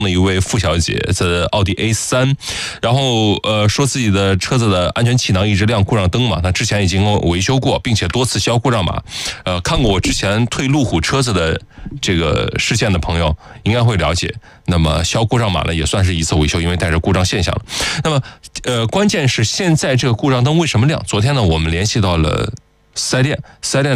一位付小姐在奥迪 A3，然后说自己的车子的安全气囊一直亮故障灯嘛，那之前已经维修过，并且多次销故障码。看过我之前退路虎车子的这个事件的朋友应该会了解，那么销故障码呢也算是一次维修，因为带着故障现象了。那么关键是现在这个故障灯为什么亮？昨天呢我们联系到了4S店